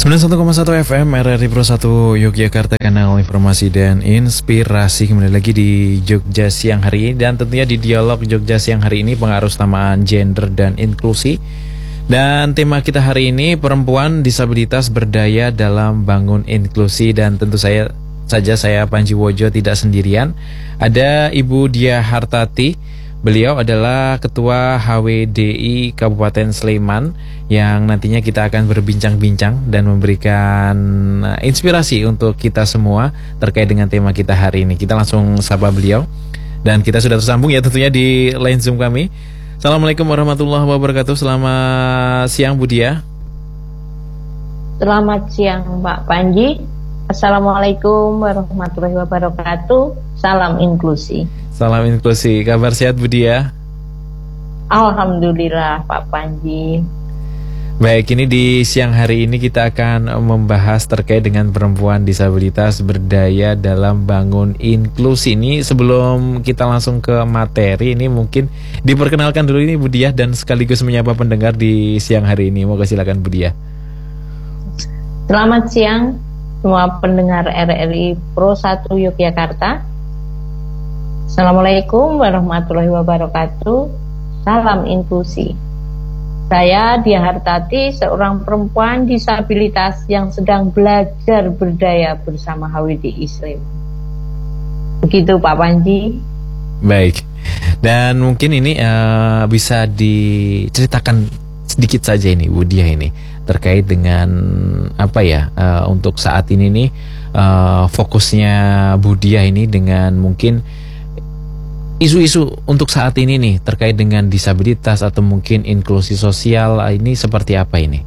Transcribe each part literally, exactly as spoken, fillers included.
sembilan puluh satu koma satu F M R R I Pro satu Yogyakarta, kanal informasi dan inspirasi. Kembali lagi di Jogja Siang hari ini, dan tentunya di dialog Jogja Siang hari ini pengaruh utamaan gender dan inklusi. Dan tema kita hari ini, perempuan disabilitas berdaya dalam bangun inklusi. Dan tentu saya saja saya Panji Wojo tidak sendirian. Ada Ibu Diah Hartati. Beliau adalah Ketua H W D I Kabupaten Sleman, yang nantinya kita akan berbincang-bincang dan memberikan inspirasi untuk kita semua terkait dengan tema kita hari ini. Kita langsung sapa beliau, dan kita sudah tersambung ya tentunya di line Zoom kami. Assalamualaikum warahmatullahi wabarakatuh. Selamat siang Bu Diah. Selamat siang Pak Panji. Assalamualaikum warahmatullahi wabarakatuh. Salam inklusi. Salam inklusi. Kabar sehat Bu Diah? Alhamdulillah Pak Panji. Baik, ini di siang hari ini kita akan membahas terkait dengan perempuan disabilitas berdaya dalam bangun inklusi. Ini sebelum kita langsung ke materi, ini mungkin diperkenalkan dulu ini Bu Diah dan sekaligus menyapa pendengar di siang hari ini. Moga silakan Bu Diah. Selamat siang semua pendengar R R I Pro satu Yogyakarta. Assalamualaikum warahmatullahi wabarakatuh. Salam inklusi. Saya Diah Hartati, seorang perempuan disabilitas yang sedang belajar berdaya bersama H W D I Sleman. Begitu Pak Panji. Baik. Dan mungkin ini uh, bisa diceritakan sedikit saja ini Bu Diah ini terkait dengan apa ya uh, untuk saat ini nih uh, fokusnya Bu Diah ini dengan mungkin isu-isu untuk saat ini nih terkait dengan disabilitas atau mungkin inklusi sosial ini seperti apa ini?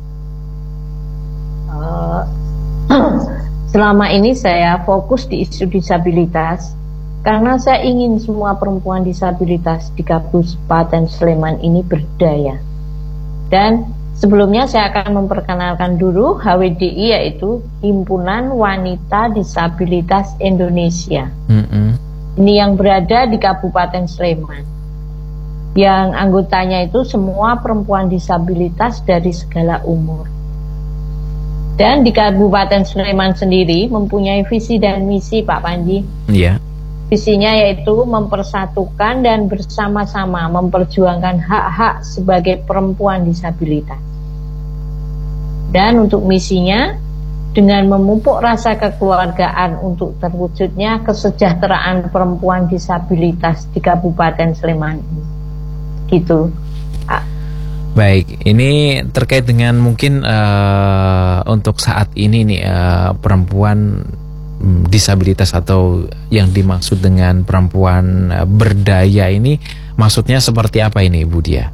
Uh, selama ini saya fokus di isu disabilitas karena saya ingin semua perempuan disabilitas di Kabupaten Sleman ini berdaya. Dan sebelumnya saya akan memperkenalkan dulu H W D I, yaitu Himpunan Wanita Disabilitas Indonesia. Mm-hmm. Ini yang berada di Kabupaten Sleman, yang anggotanya itu semua perempuan disabilitas dari segala umur. Dan di Kabupaten Sleman sendiri mempunyai visi dan misi Pak Panji. Iya. Visinya yaitu mempersatukan dan bersama-sama memperjuangkan hak-hak sebagai perempuan disabilitas. Dan untuk misinya, dengan memupuk rasa kekeluargaan untuk terwujudnya kesejahteraan perempuan disabilitas di Kabupaten Sleman ini. Gitu. Ah. Baik, ini terkait dengan mungkin uh, untuk saat ini nih uh, perempuan um, disabilitas atau yang dimaksud dengan perempuan uh, berdaya ini maksudnya seperti apa ini Bu Diah?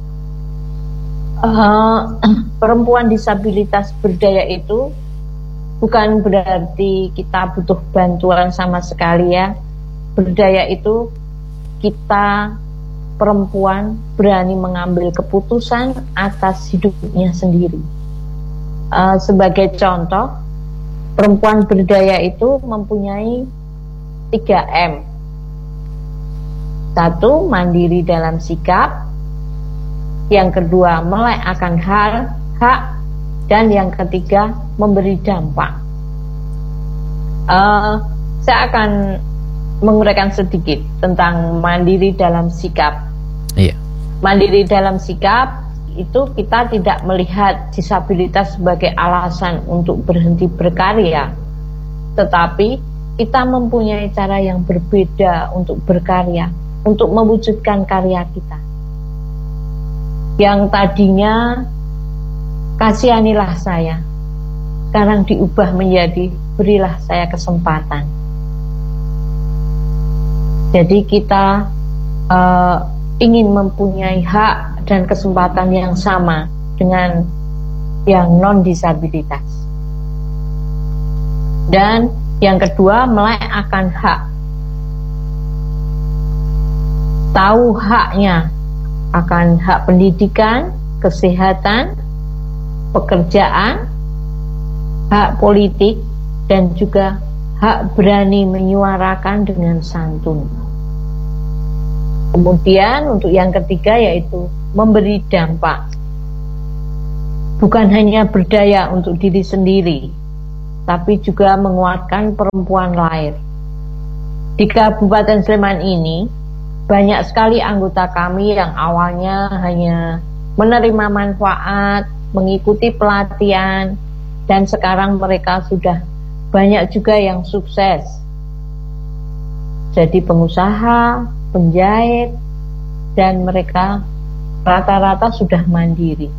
Uh, perempuan disabilitas berdaya itu bukan berarti kita butuh bantuan sama sekali ya. Berdaya itu kita perempuan berani mengambil keputusan atas hidupnya sendiri. Uh, sebagai contoh, perempuan berdaya itu mempunyai tiga M. Satu, mandiri dalam sikap. Yang kedua, melek akan hal, hak. Dan yang ketiga, memberi dampak. Uh, saya akan menguraikan sedikit tentang mandiri dalam sikap. Iya. Mandiri dalam sikap itu kita tidak melihat disabilitas sebagai alasan untuk berhenti berkarya, tetapi kita mempunyai cara yang berbeda untuk berkarya, untuk mewujudkan karya kita. Yang tadinya kasihanilah saya, sekarang diubah menjadi berilah saya kesempatan. Jadi kita uh, ingin mempunyai hak dan kesempatan yang sama dengan yang non-disabilitas. Dan yang kedua, melek akan hak. Tahu haknya akan hak pendidikan, kesehatan, pekerjaan, hak politik, dan juga hak berani menyuarakan dengan santun. Kemudian untuk yang ketiga yaitu memberi dampak. bukan hanya berdaya untuk diri sendiri, tapi juga menguatkan perempuan lain. Di Kabupaten Sleman ini, banyak sekali anggota kami yang awalnya hanya menerima manfaat, mengikuti pelatihan, dan sekarang mereka sudah banyak juga yang sukses. Jadi pengusaha, penjahit, dan mereka rata-rata sudah mandiri.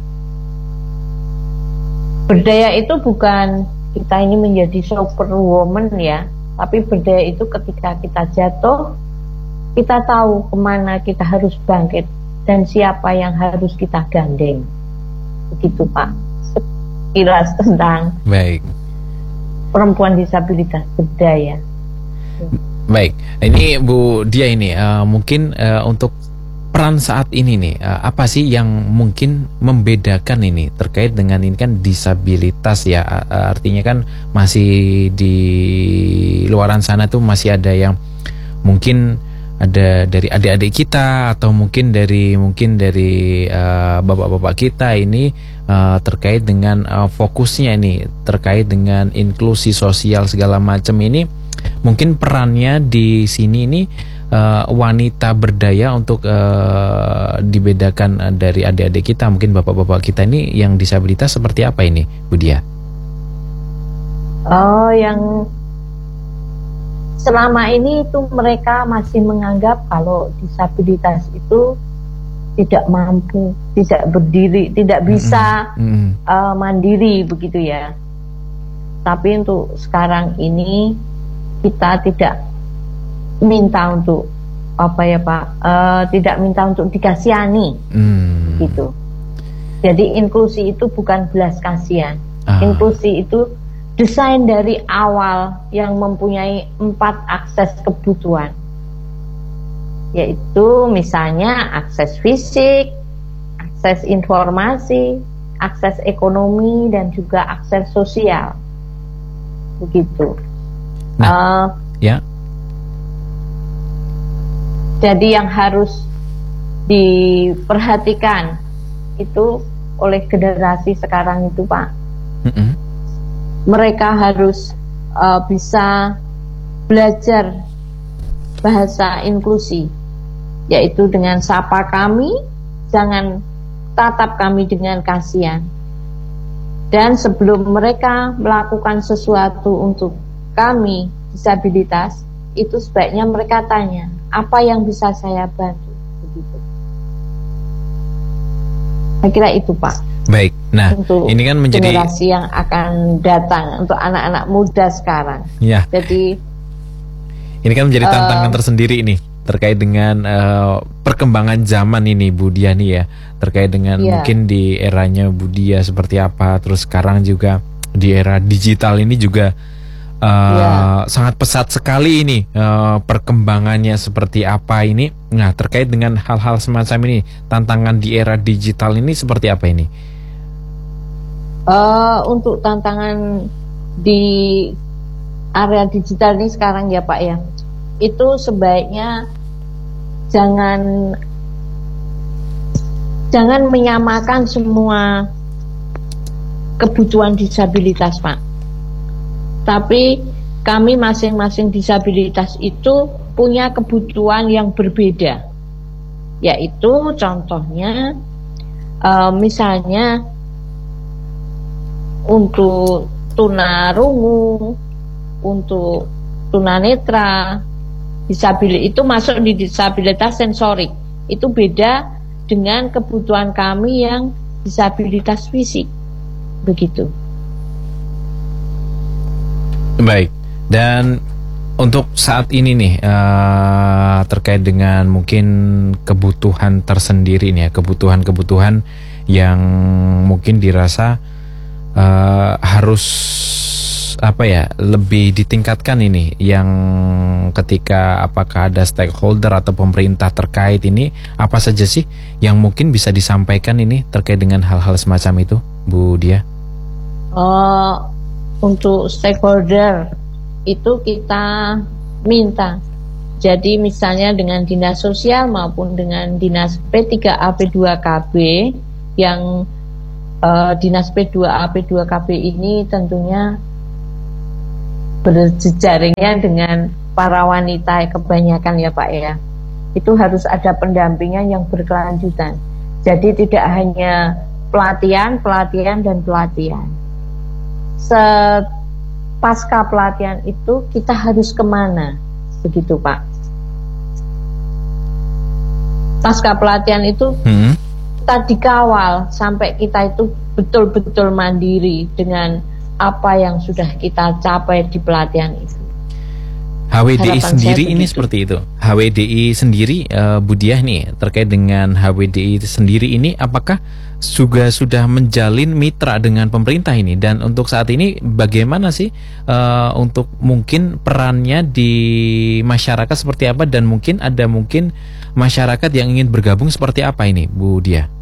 Berdaya itu bukan kita ini menjadi superwoman ya, tapi berdaya itu ketika kita jatuh, kita tahu kemana kita harus bangkit dan siapa yang harus kita gandeng. Begitu Pak, sekilas tentang Baik. perempuan disabilitas berdaya. Baik, ini Bu Dia ini uh, mungkin uh, untuk peran saat ini nih, uh, apa sih yang mungkin membedakan ini terkait dengan ini kan disabilitas ya, uh, artinya kan masih di luaran sana tuh masih ada yang mungkin ada dari adik-adik kita atau mungkin dari mungkin dari uh, bapak-bapak kita ini uh, terkait dengan uh, fokusnya ini terkait dengan inklusi sosial segala macam ini, mungkin perannya di sini ini Uh, wanita berdaya untuk uh, dibedakan dari adik-adik kita, mungkin bapak-bapak kita ini yang disabilitas seperti apa ini, Bu Dia? Oh, yang selama ini itu mereka masih menganggap kalau disabilitas itu tidak mampu, tidak berdiri, tidak bisa mm -hmm. uh, mandiri begitu ya. Tapi untuk sekarang ini kita tidak minta untuk apa ya Pak, uh, tidak minta untuk dikasihani, hmm. gitu. Jadi inklusi itu bukan belas kasihan. Ah. Inklusi itu desain dari awal yang mempunyai empat akses kebutuhan, yaitu misalnya akses fisik, akses informasi, akses ekonomi, dan juga akses sosial, begitu. Nah, uh, ya. Jadi yang harus diperhatikan itu oleh generasi sekarang itu Pak, mm-hmm. mereka harus uh, bisa belajar bahasa inklusi, yaitu dengan sapa kami, jangan tatap kami dengan kasihan. Dan sebelum mereka melakukan sesuatu untuk kami disabilitas, itu sebaiknya mereka tanya, apa yang bisa saya bantu, begitu. Saya kira itu Pak. Baik, nah untuk ini kan menjadi generasi yang akan datang, untuk anak-anak muda sekarang. Ya. Jadi ini kan menjadi tantangan uh, tersendiri ini terkait dengan uh, perkembangan zaman ini, Bu Dia nih ya, terkait dengan ya. Mungkin di eranya Bu Dia seperti apa, terus sekarang juga di era digital ini juga Uh, ya. sangat pesat sekali ini uh, perkembangannya seperti apa ini. Nah, terkait dengan hal-hal semacam ini, tantangan di era digital ini seperti apa ini? Uh, untuk tantangan di area digital ini sekarang ya Pak ya, itu sebaiknya jangan jangan menyamakan semua kebutuhan disabilitas Pak. Tapi kami masing-masing disabilitas itu punya kebutuhan yang berbeda, yaitu contohnya uh, misalnya untuk tunarungu, untuk tunanetra, disabilitas itu masuk di disabilitas sensorik, itu beda dengan kebutuhan kami yang disabilitas fisik, begitu. Baik, dan untuk saat ini nih uh, terkait dengan mungkin kebutuhan tersendiri nih ya, kebutuhan-kebutuhan yang mungkin dirasa uh, harus apa ya, lebih ditingkatkan ini, yang ketika apakah ada stakeholder atau pemerintah terkait ini, apa saja sih yang mungkin bisa disampaikan ini terkait dengan hal-hal semacam itu, Bu Dia? Oh, untuk stakeholder itu kita minta, jadi misalnya dengan dinas sosial maupun dengan dinas P tiga A P dua K B yang uh, Dinas P dua A, P dua K B ini tentunya berjejaringnya dengan para wanita kebanyakan ya Pak ya. Itu harus ada pendampingan yang berkelanjutan. Jadi tidak hanya pelatihan, pelatihan dan pelatihan. Pasca pelatihan itu kita harus kemana? Begitu Pak. Pasca pelatihan itu hmm. kita dikawal sampai kita itu betul-betul mandiri dengan apa yang sudah kita capai di pelatihan itu. H W D I Harapan sendiri ini seperti itu. H W D I sendiri, uh, Bu Diah nih, terkait dengan H W D I sendiri ini, apakah juga sudah menjalin mitra dengan pemerintah ini? Dan untuk saat ini bagaimana sih uh, untuk mungkin perannya di masyarakat seperti apa? Dan mungkin ada mungkin masyarakat yang ingin bergabung seperti apa ini, Bu Diah?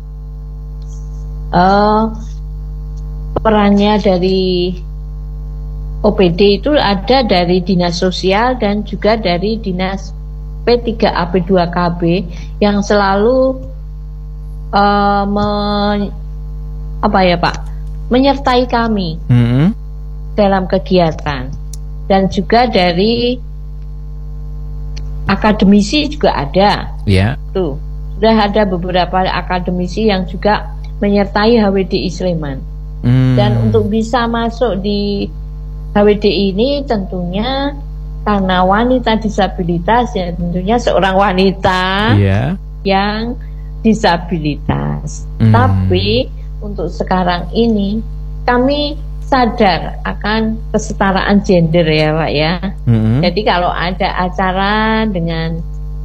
Uh, perannya dari O P D itu ada dari Dinas Sosial dan juga dari Dinas P tiga A P dua K B yang selalu uh, me, apa ya Pak, menyertai kami mm-hmm. dalam kegiatan, dan juga dari akademisi juga ada. Yeah. Tuh, sudah ada beberapa akademisi yang juga menyertai H W D I Sleman. Mm. Dan untuk bisa masuk di H W D I ini tentunya karena wanita disabilitas, ya tentunya seorang wanita yeah. yang disabilitas. Mm. Tapi untuk sekarang ini kami sadar akan kesetaraan gender ya Pak ya. Mm-hmm. Jadi kalau ada acara dengan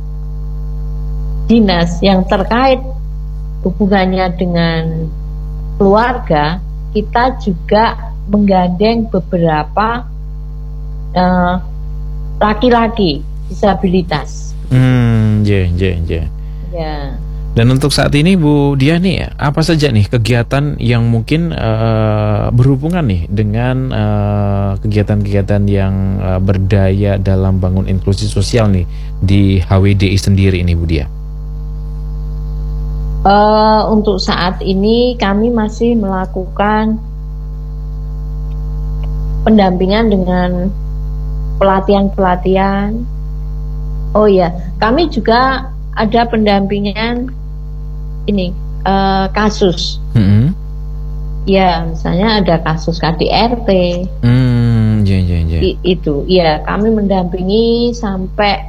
dinas yang terkait hubungannya dengan keluarga, kita juga menggandeng beberapa uh, laki-laki disabilitas. Hmm, ya, ya, ya. Ya. Dan untuk saat ini Bu Diah nih, apa saja nih kegiatan yang mungkin uh, berhubungan nih dengan uh, kegiatan-kegiatan yang uh, berdaya dalam bangun inklusi sosial nih di H W D I sendiri ini Bu Diah? Uh, untuk saat ini kami masih melakukan pendampingan dengan pelatihan-pelatihan. Oh ya, kami juga ada pendampingan ini uh, kasus. Mm-hmm. Ya, misalnya ada kasus K D R T. Mm, yeah, yeah, yeah. I, itu, ya kami mendampingi sampai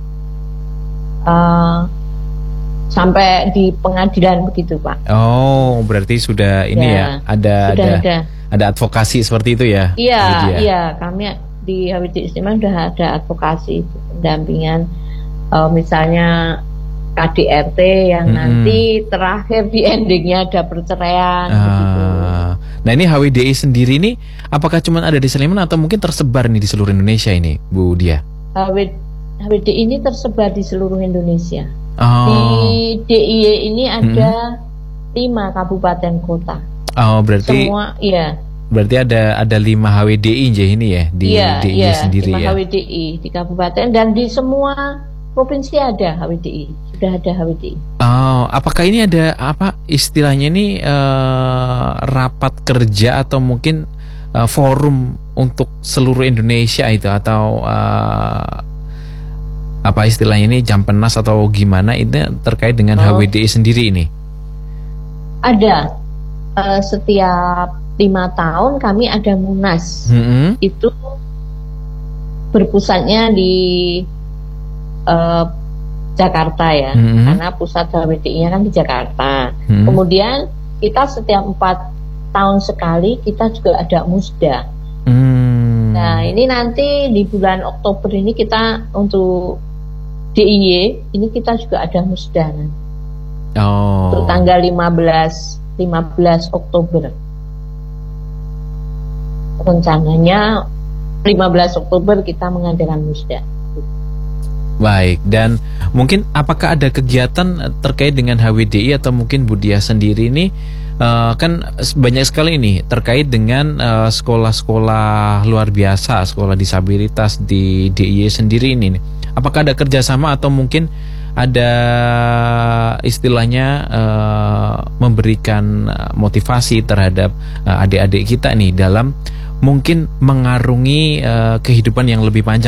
uh, sampai di pengadilan begitu Pak. Oh, berarti sudah ini ya, ya ada sudah ada, ada ada advokasi seperti itu ya? Iya, iya, kami di H W D I Sleman sudah ada advokasi pendampingan, uh, misalnya K D R T yang hmm. nanti terakhir di endingnya ada perceraian. Ah. Begitu. Nah ini H W D I sendiri ini apakah cuma ada di Sleman atau mungkin tersebar nih di seluruh Indonesia ini Bu Diah? H W D I ini tersebar di seluruh Indonesia. Oh. Di D I Y ini ada hmm. lima kabupaten kota. Oh, berarti semua, iya. Berarti ada ada lima H W D I aja ini ya di iya, D I Y iya, sendiri lima ya. H W D I di kabupaten dan di semua provinsi ada H W D I, sudah ada H W D I. Oh, apakah ini ada apa istilahnya ini uh, rapat kerja atau mungkin uh, forum untuk seluruh Indonesia itu atau uh, apa istilahnya ini jampenas atau gimana itu terkait dengan oh. H W D I sendiri ini? Ada uh, setiap lima tahun kami ada munas. Mm-hmm. Itu berpusatnya di uh, Jakarta ya, mm-hmm. karena pusat H W D I-nya kan di Jakarta. Mm-hmm. Kemudian kita setiap empat tahun sekali kita juga ada musda. Mm. Nah ini nanti di bulan Oktober ini kita untuk D I Y ini kita juga ada musda nanti. Oh. Untuk tanggal lima belas Oktober. Rencananya lima belas Oktober kita mengadakan musda. Baik, dan mungkin apakah ada kegiatan terkait dengan H W D I atau mungkin Bu Diah sendiri ini uh, kan banyak sekali ini terkait dengan uh, sekolah-sekolah luar biasa, sekolah disabilitas di D I Y sendiri ini. Apakah ada kerjasama atau mungkin ada istilahnya uh, memberikan motivasi terhadap uh, adik-adik kita nih dalam mungkin mengarungi uh, kehidupan yang lebih panjang